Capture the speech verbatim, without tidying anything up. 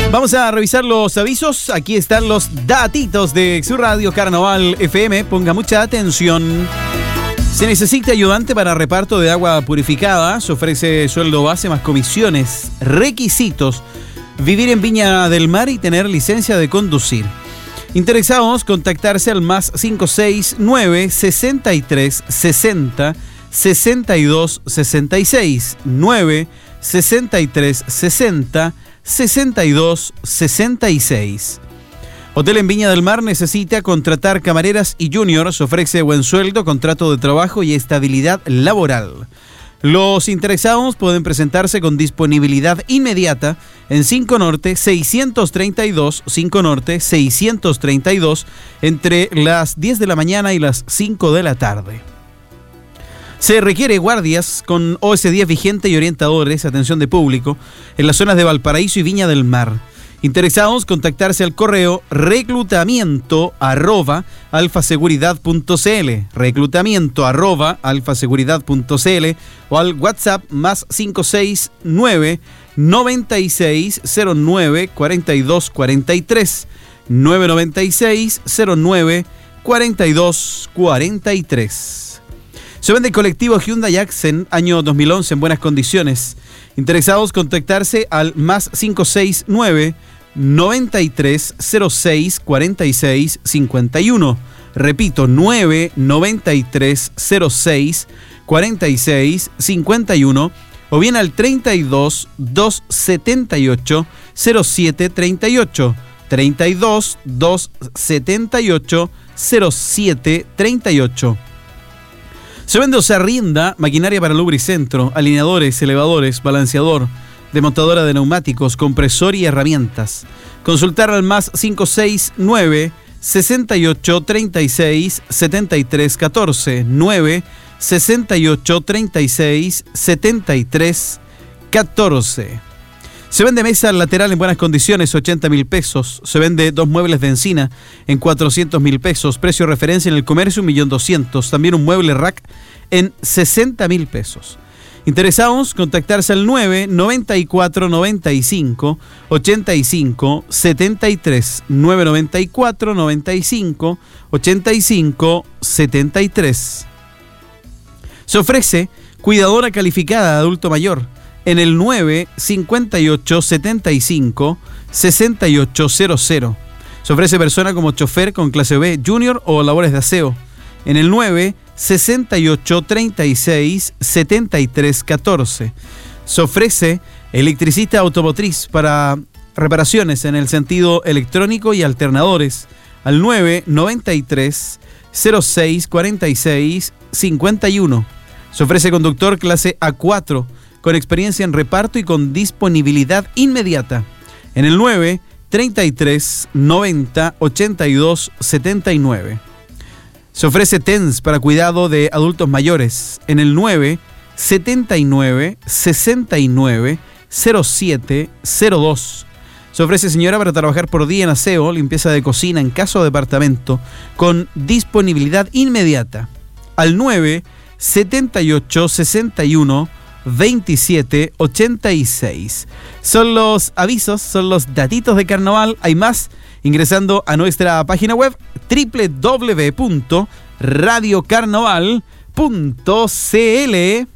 Vamos a revisar los avisos. Aquí están los datitos de su radio Carnaval F M. Ponga mucha atención. Se necesita ayudante para reparto de agua purificada. Se ofrece sueldo base más comisiones. Requisitos: vivir en Viña del Mar y tener licencia de conducir. Interesados, contactarse al más cinco seis nueve, sesenta y tres, sesenta, sesenta y dos, sesenta y seis. nueve, sesenta y tres, sesenta, sesenta y dos, sesenta y seis. Hotel en Viña del Mar necesita contratar camareras y juniors. Ofrece buen sueldo, contrato de trabajo y estabilidad laboral. Los interesados pueden presentarse con disponibilidad inmediata en cinco Norte seiscientos treinta y dos, cinco Norte seiscientos treinta y dos, entre las diez de la mañana y las cinco de la tarde. Se requiere guardias con O S diez vigente y orientadores, atención de público, en las zonas de Valparaíso y Viña del Mar. Interesados, contactarse al correo reclutamiento arroba alfaseguridad punto cl, reclutamiento arroba alfaseguridad punto cl, o al WhatsApp más cinco seis nueve, noventa y seis, cero nueve, cuarenta y dos cuarenta y tres, nueve noventa y seis, cero nueve, cuarenta y dos cuarenta y tres. Se vende el colectivo Hyundai Accent año dos mil once en buenas condiciones. Interesados, contactarse al más cinco seis nueve, noventa y tres, cero seis, cuarenta y seis, cincuenta y uno. Repito, nueve noventa y tres, cero seis, cuarenta y seis, cincuenta y uno. O bien al treinta y dos, doscientos setenta y ocho, cero siete treinta y ocho. treinta y dos, doscientos setenta y ocho, cero siete treinta y ocho. Se vende o se arrienda maquinaria para lubricentro, alineadores, elevadores, balanceador, desmontadora de neumáticos, compresor y herramientas. Consultar al más cinco seis nueve, sesenta y ocho, treinta y seis, setenta y tres catorce, nueve, sesenta y ocho, treinta y seis, setenta y tres catorce. Se vende mesa lateral en buenas condiciones, ochenta mil pesos. Se vende dos muebles de encina en cuatrocientos mil pesos. Precio referencia en el comercio, un millón doscientos. También un mueble rack en sesenta mil pesos. Interesados, contactarse al nueve, noventa y cuatro, noventa y cinco, ochenta y cinco, setenta y tres. nueve noventa y cuatro, noventa y cinco, ochenta y cinco, setenta y tres. Se ofrece cuidadora calificada de adulto mayor en el nueve, cincuenta y ocho, setenta y cinco, sesenta y ocho cero cero. Se ofrece persona como chofer con clase B, junior o labores de aseo en el nueve, sesenta y ocho, treinta y seis, setenta y tres catorce. Se ofrece electricista automotriz para reparaciones en el sentido electrónico y alternadores al nueve, noventa y tres, cero seis, cuarenta y seis, cincuenta y uno. Se ofrece conductor clase A cuatro con experiencia en reparto y con disponibilidad inmediata en el nueve, treinta y tres, noventa, ochenta y dos, setenta y nueve. Se ofrece T E N S para cuidado de adultos mayores en el nueve, setenta y nueve, sesenta y nueve, cero siete cero dos. Se ofrece señora para trabajar por día en aseo, limpieza de cocina en casa o departamento con disponibilidad inmediata al nueve, setenta y ocho, sesenta y uno, veintisiete, ochenta y seis. Son los avisos, son los datitos de carnaval. Hay más ingresando a nuestra página web doble u doble u doble u punto radio carnaval punto c l.